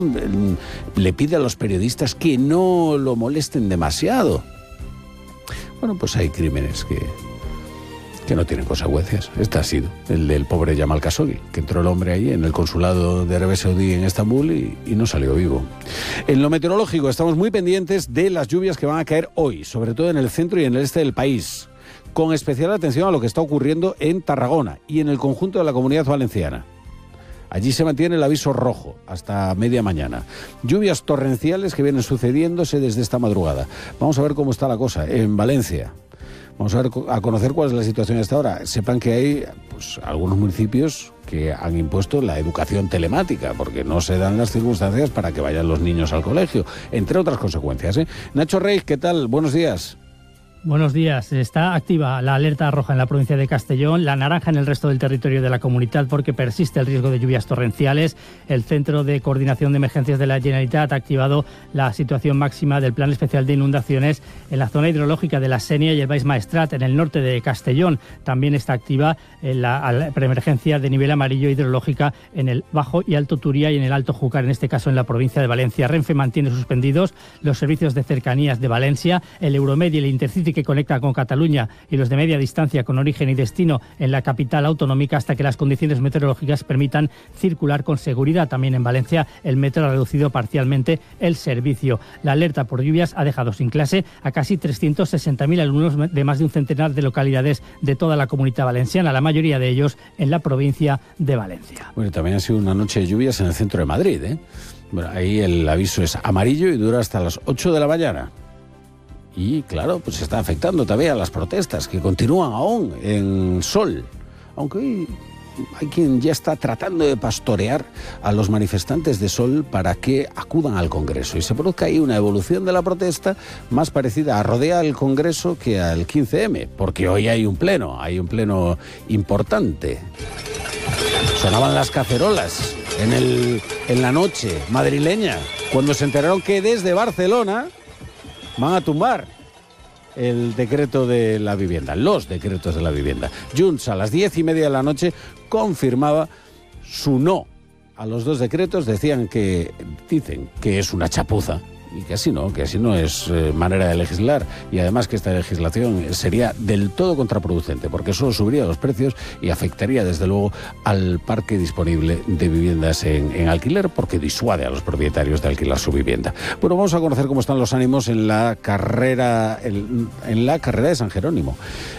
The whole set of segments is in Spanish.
le pide a los periodistas que no lo molesten demasiado. Bueno, pues hay crímenes que no tienen consecuencias. Este ha sido el del pobre Jamal Khashoggi, que entró el hombre ahí en el consulado de Arabia Saudí en Estambul y no salió vivo. En lo meteorológico estamos muy pendientes de las lluvias que van a caer hoy, sobre todo en el centro y en el este del país, con especial atención a lo que está ocurriendo en Tarragona y en el conjunto de la Comunidad Valenciana. Allí se mantiene el aviso rojo hasta media mañana. Lluvias torrenciales que vienen sucediéndose desde esta madrugada. Vamos a ver cómo está la cosa en Valencia. Vamos a conocer cuál es la situación hasta ahora. Sepan que hay algunos municipios que han impuesto la educación telemática porque no se dan las circunstancias para que vayan los niños al colegio, entre otras consecuencias, ¿eh? Nacho Rey, ¿qué tal? Buenos días. Buenos días. Está activa la alerta roja en la provincia de Castellón, la naranja en el resto del territorio de la comunidad porque persiste el riesgo de lluvias torrenciales. El Centro de Coordinación de Emergencias de la Generalitat ha activado la situación máxima del Plan Especial de Inundaciones en la zona hidrológica de la Sénia y el Baix Maestrat, en el norte de Castellón. También está activa la preemergencia de nivel amarillo hidrológica en el Bajo y Alto Turia y en el Alto Júcar, en este caso en la provincia de Valencia. Renfe mantiene suspendidos los servicios de cercanías de Valencia, el Euromed y el Intercity que conecta con Cataluña y los de media distancia con origen y destino en la capital autonómica hasta que las condiciones meteorológicas permitan circular con seguridad. También en Valencia el metro ha reducido parcialmente el servicio. La alerta por lluvias ha dejado sin clase a casi 360.000 alumnos de más de un centenar de localidades de toda la Comunidad Valenciana, la mayoría de ellos en la provincia de Valencia. Bueno, también ha sido una noche de lluvias en el centro de Madrid, ¿eh? Bueno, ahí el aviso es amarillo y dura hasta las 8 de la mañana. Y claro, pues está afectando también a las protestas que continúan aún en Sol, aunque hoy hay quien ya está tratando de pastorear a los manifestantes de Sol para que acudan al Congreso y se produzca ahí una evolución de la protesta más parecida a rodear el Congreso que al 15M, porque hoy hay un pleno importante. Sonaban las cacerolas en la noche madrileña cuando se enteraron que desde Barcelona van a tumbar el decreto de la vivienda, los decretos de la vivienda. Junts a las 10:30 de la noche confirmaba su no a los dos decretos. Dicen que es una chapuza y que así no es manera de legislar, y además que esta legislación sería del todo contraproducente porque solo subiría los precios y afectaría desde luego al parque disponible de viviendas en alquiler porque disuade a los propietarios de alquilar su vivienda. Bueno, vamos a conocer cómo están los ánimos en la carrera de San Jerónimo,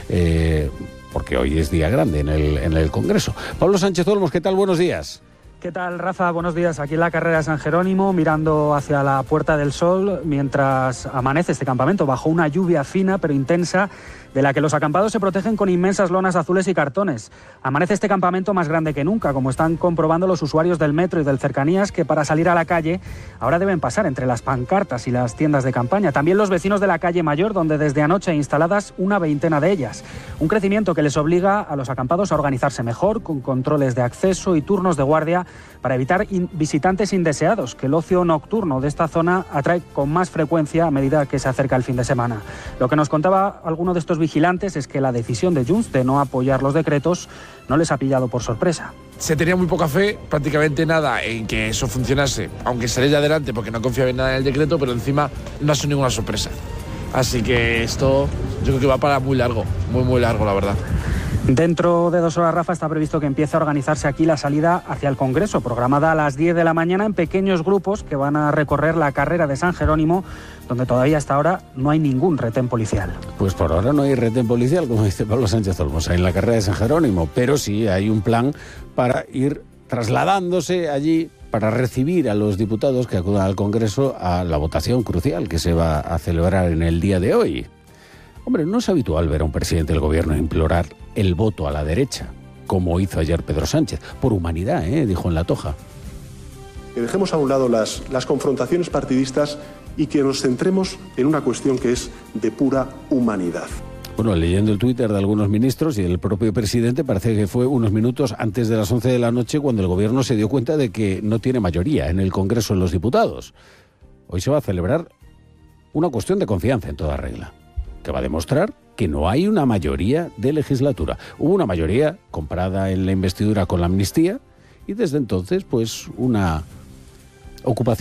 porque hoy es día grande en el Congreso. Pablo Sánchez Olmos, ¿qué tal? Buenos días. ¿Qué tal, Rafa? Buenos días. Aquí en la carrera de San Jerónimo, mirando hacia la Puerta del Sol, mientras amanece este campamento bajo una lluvia fina pero intensa, de la que los acampados se protegen con inmensas lonas azules y cartones. Amanece este campamento más grande que nunca, como están comprobando los usuarios del metro y del Cercanías, que para salir a la calle ahora deben pasar entre las pancartas y las tiendas de campaña. También los vecinos de la calle Mayor, donde desde anoche hay instaladas una veintena de ellas. Un crecimiento que les obliga a los acampados a organizarse mejor, con controles de acceso y turnos de guardia, para evitar visitantes indeseados, que el ocio nocturno de esta zona atrae con más frecuencia a medida que se acerca el fin de semana. Lo que nos contaba alguno de estos vigilantes es que la decisión de Junts de no apoyar los decretos no les ha pillado por sorpresa. Se tenía muy poca fe, prácticamente nada, en que eso funcionase, aunque saliera adelante porque no confiaba en nada en el decreto, pero encima no ha sido ninguna sorpresa. Así que esto yo creo que va para muy largo, muy largo, la verdad. Dentro de 2 horas, Rafa, está previsto que empiece a organizarse aquí la salida hacia el Congreso, programada a las 10 de la mañana en pequeños grupos que van a recorrer la carrera de San Jerónimo, donde todavía hasta ahora no hay ningún retén policial. Pues por ahora no hay retén policial, como dice Pablo Sánchez Olmos, en la carrera de San Jerónimo, pero sí hay un plan para ir trasladándose allí para recibir a los diputados que acudan al Congreso a la votación crucial que se va a celebrar en el día de hoy. Hombre, no es habitual ver a un presidente del gobierno implorar el voto a la derecha, como hizo ayer Pedro Sánchez. Por humanidad, dijo en La Toja. Que dejemos a un lado las confrontaciones partidistas y que nos centremos en una cuestión que es de pura humanidad. Bueno, leyendo el Twitter de algunos ministros y del propio presidente, parece que fue unos minutos antes de las 11 de la noche cuando el gobierno se dio cuenta de que no tiene mayoría en el Congreso de los Diputados. Hoy se va a celebrar una cuestión de confianza en toda regla, que va a demostrar que no hay una mayoría de legislatura. Hubo una mayoría comprada en la investidura con la amnistía y desde entonces pues una ocupación